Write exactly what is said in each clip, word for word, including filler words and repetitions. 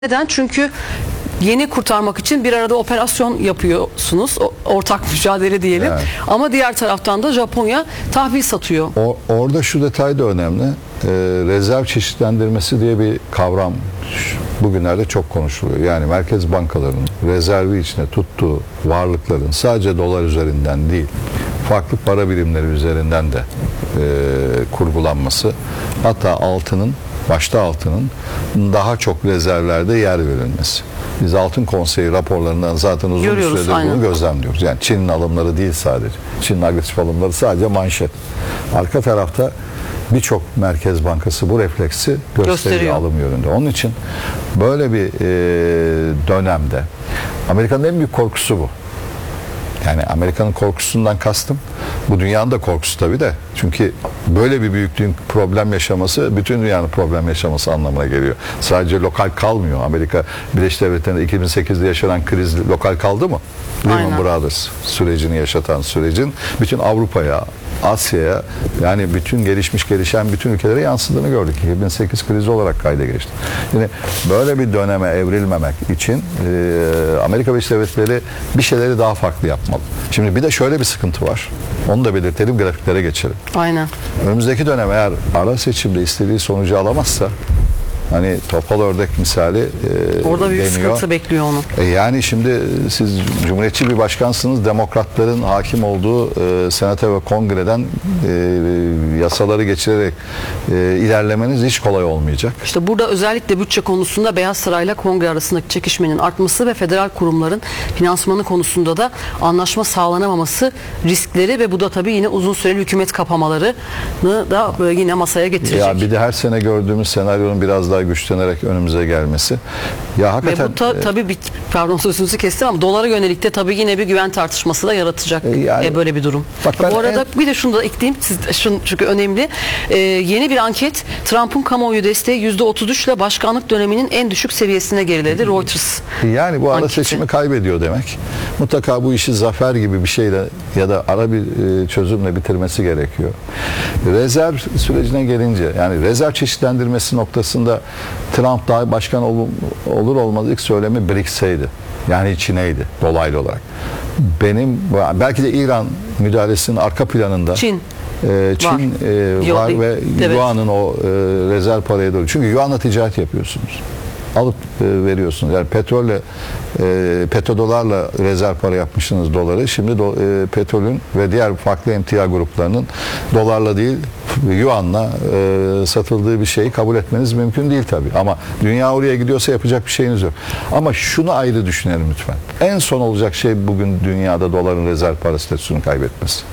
Neden? Çünkü yeni kurtarmak için bir arada operasyon yapıyorsunuz. Ortak mücadele diyelim. Evet. Ama diğer taraftan da Japonya tahvil satıyor. O, orada şu detay da önemli. Ee, rezerv çeşitlendirmesi diye bir kavram bugünlerde çok konuşuluyor. Yani merkez bankalarının rezervi içine tuttuğu varlıkların sadece dolar üzerinden değil, farklı para birimleri üzerinden de e, kurgulanması, hatta altının, başta altının daha çok rezervlerde yer verilmesi. Biz Altın Konseyi raporlarından zaten uzun Görüyoruz, süredir aynen. bunu gözlemliyoruz. Yani Çin'in alımları değil sadece. Çin'in agresif alımları sadece manşet. Arka tarafta birçok merkez bankası bu refleksi gösteriyor, gösteriyor. alım yönünde. Onun için böyle bir e, dönemde Amerika'nın en büyük korkusu bu. Yani Amerika'nın korkusundan kastım, bu dünyanın da korkusu tabii de. Çünkü böyle bir büyüklüğün problem yaşaması, bütün dünyanın problem yaşaması anlamına geliyor. Sadece lokal kalmıyor. Amerika Birleşik Devletleri'nde iki bin sekizde yaşanan kriz lokal kaldı mı? Lehman Brothers sürecini yaşatan sürecin bütün Avrupa'ya, Asya'ya, yani bütün gelişmiş gelişen bütün ülkelere yansıdığını gördük. iki bin sekiz krizi olarak kayda geçti. Yani böyle bir döneme evrilmemek için e, Amerika Birleşik Devletleri bir şeyleri daha farklı yapmalı. Şimdi bir de şöyle bir sıkıntı var. Onu da belirtelim, grafiklere geçelim. Aynen. Önümüzdeki dönem eğer ara seçimde istediği sonucu alamazsa, hani topal ördek misali e, orada büyük deniyor. sıkıntı bekliyor onu. E yani şimdi siz cumhuriyetçi bir başkansınız, demokratların hakim olduğu e, senate ve kongreden e, yasaları geçirerek e, ilerlemeniz hiç kolay olmayacak. İşte burada özellikle bütçe konusunda Beyaz Saray'la kongre arasındaki çekişmenin artması ve federal kurumların finansmanı konusunda da anlaşma sağlanamaması riskleri ve bu da tabii yine uzun süreli hükümet kapamalarını da böyle yine masaya getirecek. Ya bir de her sene gördüğümüz senaryonun biraz daha güçlenerek önümüze gelmesi. Ya hakikaten, ve bu ta, tabii bir, pardon sözünüzü kestim ama dolara yönelik de tabii yine bir güven tartışması da yaratacak e yani, e böyle bir durum. Bu arada en... bir de şunu da ekleyeyim siz, şunu, çünkü önemli. Ee, yeni bir anket Trump'ın kamuoyu desteği yüzde otuz üç ile başkanlık döneminin en düşük seviyesine geriledi. Reuters. Yani bu ara anketi. seçimi kaybediyor demek. Mutlaka bu işi zafer gibi bir şeyle ya da ara bir e, çözümle bitirmesi gerekiyor. Rezerv sürecine gelince, yani rezerv çeşitlendirmesi noktasında Trump daha başkan ol, olur olmaz ilk söylemi B R I C S'ydi. Yani Çin'eydi dolaylı olarak. Benim belki de İran müdahalesinin arka planında Çin. Ee, Çin var, e, var ve evet. Yuan'ın o e, rezerv paraya doğru. Çünkü Yuan'la ticaret yapıyorsunuz. Alıp e, veriyorsunuz. Yani petrolle, e, petrodolarla rezerv para yapmışsınız doları. Şimdi do, e, petrolün ve diğer farklı emtia gruplarının dolarla değil Yuan'la e, satıldığı bir şeyi kabul etmeniz mümkün değil tabii. Ama dünya oraya gidiyorsa yapacak bir şeyiniz yok. Ama şunu ayrı düşünelim lütfen. En son olacak şey bugün dünyada doların rezerv para statüsünü kaybetmesi.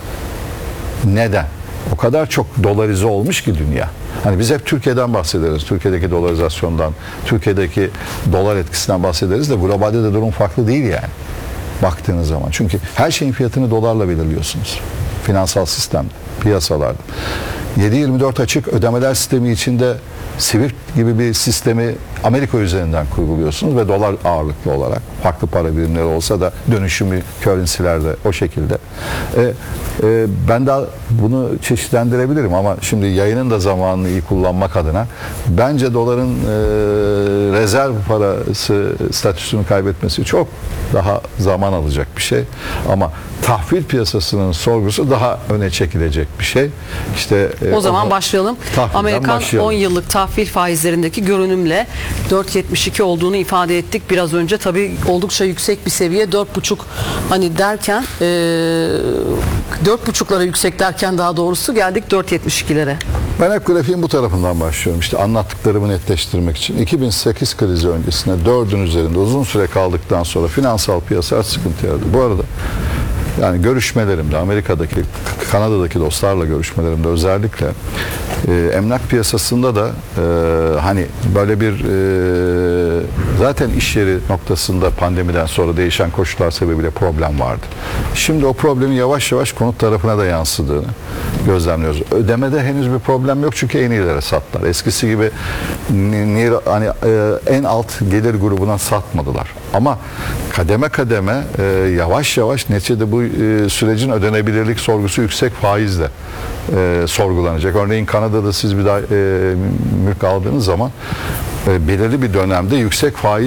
Neden? O kadar çok dolarize olmuş ki dünya. Hani biz hep Türkiye'den bahsederiz. Türkiye'deki dolarizasyondan, Türkiye'deki dolar etkisinden bahsederiz de globalde de durum farklı değil yani. Baktığınız zaman. Çünkü her şeyin fiyatını dolarla belirliyorsunuz. Finansal sistemde, piyasalarda. yedi yirmi dört açık ödemeler sistemi içinde Swift gibi bir sistemi Amerika üzerinden kurguluyorsunuz ve dolar ağırlıklı olarak, farklı para birimleri olsa da dönüşümü currency'lerde o şekilde. E, e, ben daha bunu çeşitlendirebilirim ama şimdi yayının da zamanını iyi kullanmak adına bence doların e, rezerv parası statüsünü kaybetmesi çok daha zaman alacak bir şey. Ama tahvil piyasasının sorgusu daha öne çekilecek bir şey. İşte e, o zaman o, başlayalım. Amerikan başlayalım. on yıllık tahvil faizlerindeki görünümle dört virgül yetmiş iki olduğunu ifade ettik biraz önce. Tabii oldukça yüksek bir seviye. dört buçuk hani derken e, dört buçuklara yüksek derken daha doğrusu geldik dört virgül yetmiş ikilere. Ben hep grafiğin bu tarafından başlıyorum. İşte anlattıklarımı netleştirmek için. iki bin sekiz krizi öncesinde dördün üzerinde uzun süre kaldıktan sonra finansal piyasalar sıkıntı yaradı. Bu arada yani görüşmelerimde, Amerika'daki, Kanada'daki dostlarla görüşmelerimde özellikle e, emlak piyasasında da e, hani böyle bir e, zaten iş yeri noktasında pandemiden sonra değişen koşullar sebebiyle problem vardı. Şimdi o problemin yavaş yavaş konut tarafına da yansıdığını gözlemliyoruz. Ödemede henüz bir problem yok çünkü en iyilere sattılar. Eskisi gibi hani e, en alt gelir grubuna satmadılar. Ama kademe kademe e, yavaş yavaş neticede bu e, sürecin ödenebilirlik sorgusu yüksek faizle e, sorgulanacak. Örneğin Kanada'da siz bir daha e, mülk aldığınız zaman e, belirli bir dönemde yüksek faiz